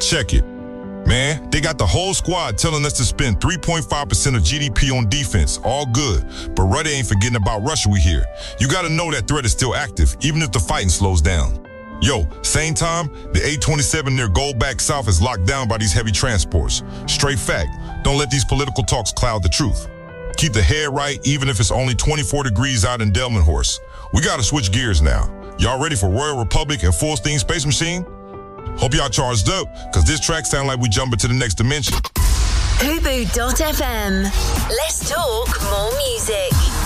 Check it. Man, they got the whole squad telling us to spend 3.5% of GDP on defense. All good. But Ruddy ain't forgetting about Russia we hear. You gotta know that threat is still active, even if the fighting slows down. Yo, same time, the 827 near Goldback South is locked down by these heavy transports. Straight fact. Don't let these political talks cloud the truth. Keep the head right, even if it's only 24 degrees out in Delmenhorst. We gotta switch gears now. Y'all ready for Royal Republic and Full Steam Space Machine? Hope y'all charged up, because this track sound like we jumping to the next dimension. Hubu.fm. Let's talk more music.